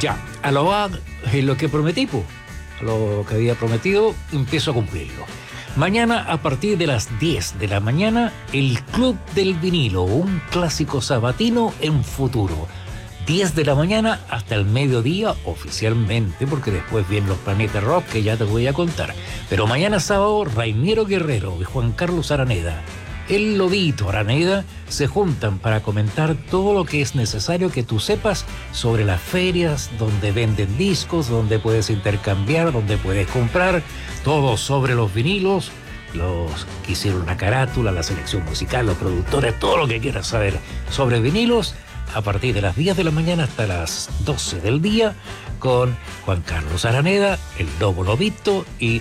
Ya, lo que prometí, po, a lo que había prometido, empiezo a cumplirlo. Mañana, a partir de las 10 de la mañana, el Club del Vinilo, un clásico sabatino en futuro. 10 de la mañana hasta el mediodía oficialmente, porque después vienen los Planetas Rock que ya te voy a contar. Pero mañana sábado, Rainiero Guerrero y Juan Carlos Araneda, el Lobito Araneda, se juntan para comentar todo lo que es necesario que tú sepas sobre las ferias, donde venden discos, donde puedes intercambiar, donde puedes comprar, todo sobre los vinilos, los que hicieron la carátula, la selección musical, los productores, todo lo que quieras saber sobre vinilos, a partir de las 10 de la mañana hasta las 12 del día, con Juan Carlos Araneda, el Lobo Lobito y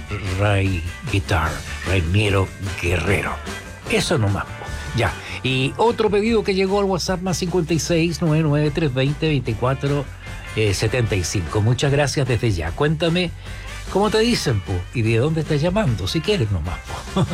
Rainiero Guerrero. Eso nomás, po. Ya. Y otro pedido que llegó al WhatsApp más 56 99 320 24 75. Muchas gracias desde ya. Cuéntame cómo te dicen, po, y de dónde estás llamando, si quieres nomás, po.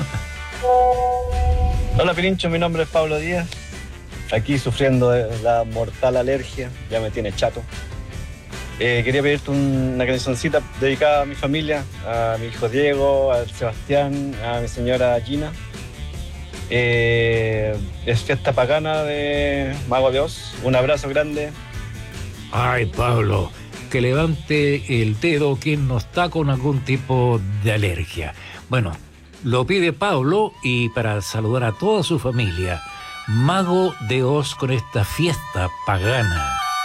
Hola Pirincho, mi nombre es Pablo Díaz. Aquí sufriendo de la mortal alergia, ya me tiene chato. Quería pedirte una cancioncita dedicada a mi familia, a mi hijo Diego, a Sebastián, a mi señora Gina. Es fiesta pagana de Mago de Oz. Un abrazo grande. Ay, Pablo, que levante el dedo quien no está con algún tipo de alergia. Bueno, lo pide Pablo, y para saludar a toda su familia, Mago de Oz con esta fiesta pagana.